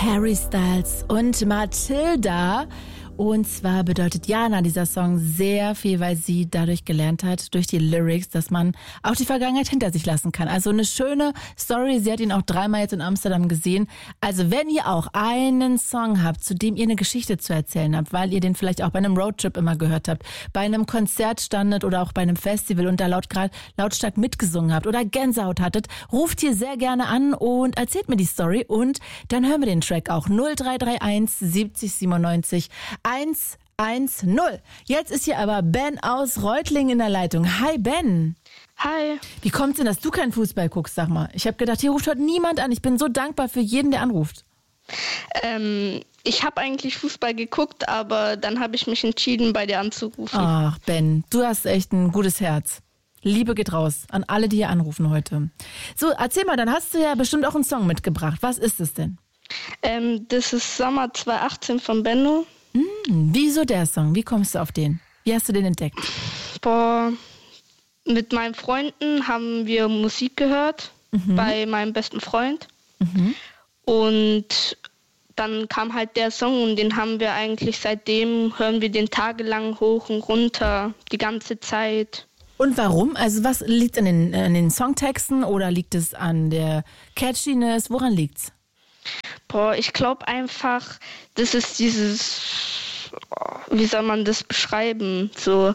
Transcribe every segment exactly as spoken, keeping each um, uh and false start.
Harry Styles und Matilda. Und zwar bedeutet Jana dieser Song sehr viel, weil sie dadurch gelernt hat, durch die Lyrics, dass man auch die Vergangenheit hinter sich lassen kann. Also eine schöne Story. Sie hat ihn auch dreimal jetzt in Amsterdam gesehen. Also wenn ihr auch einen Song habt, zu dem ihr eine Geschichte zu erzählen habt, weil ihr den vielleicht auch bei einem Roadtrip immer gehört habt, bei einem Konzert standet oder auch bei einem Festival und da laut, lautstark mitgesungen habt oder Gänsehaut hattet, ruft hier sehr gerne an und erzählt mir die Story und dann hören wir den Track auch. null drei drei eins siebzig siebenundneunzig eins eins null. Jetzt ist hier aber Ben aus Reutlingen in der Leitung. Hi Ben. Hi. Wie kommt's denn, dass du keinen Fußball guckst, sag mal? Ich habe gedacht, hier ruft heute niemand an. Ich bin so dankbar für jeden, der anruft. Ähm, ich habe eigentlich Fußball geguckt, aber dann habe ich mich entschieden, bei dir anzurufen. Ach Ben, du hast echt ein gutes Herz. Liebe geht raus an alle, die hier anrufen heute. So, erzähl mal, dann hast du ja bestimmt auch einen Song mitgebracht. Was ist es denn? Ähm, das ist Sommer zweitausendachtzehn von Benno. Hm, wieso der Song? Wie kommst du auf den? Wie hast du den entdeckt? Boah, mit meinen Freunden haben wir Musik gehört, mhm. bei meinem besten Freund. Mhm. Und dann kam halt der Song und den haben wir eigentlich seitdem, hören wir den tagelang hoch und runter, die ganze Zeit. Und warum? Also was liegt an den, an den Songtexten oder liegt es an der Catchiness? Woran liegt's? Boah, ich glaube einfach, das ist dieses, wie soll man das beschreiben, so,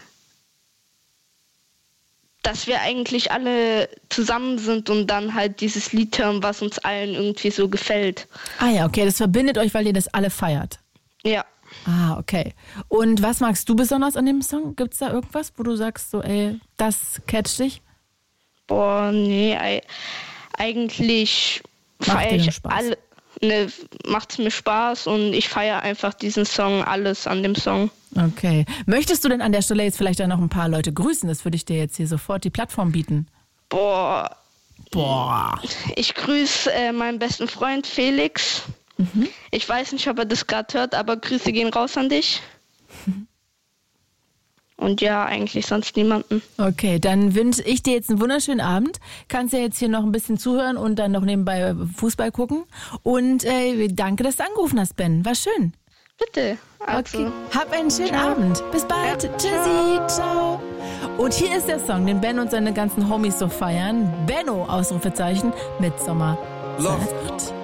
dass wir eigentlich alle zusammen sind und dann halt dieses Lied hören, was uns allen irgendwie so gefällt. Ah ja, okay, das verbindet euch, weil ihr das alle feiert. Ja. Ah, okay. Und was magst du besonders an dem Song? Gibt's da irgendwas, wo du sagst, so, ey, das catcht dich? Boah, nee, eigentlich feiere ich alle, ne, macht's mir Spaß und ich feiere einfach diesen Song, alles an dem Song. Okay. Möchtest du denn an der Stelle jetzt vielleicht dann noch ein paar Leute grüßen? Das würde ich dir jetzt hier sofort die Plattform bieten. Boah. Boah. Ich grüße äh, meinen besten Freund Felix. Mhm. Ich weiß nicht, ob er das gerade hört, aber Grüße gehen raus an dich. Mhm. Und ja, eigentlich sonst niemanden. Okay, dann wünsche ich dir jetzt einen wunderschönen Abend. Kannst ja jetzt hier noch ein bisschen zuhören und dann noch nebenbei Fußball gucken. Und äh, danke, dass du angerufen hast, Ben. War schön. Bitte. Also. Okay. Hab einen schönen ciao. Abend. Bis bald. Ja, tschüssi. Ciao. Und hier ist der Song, den Ben und seine ganzen Homies so feiern. Benno, Ausrufezeichen, mit Sommer. Love.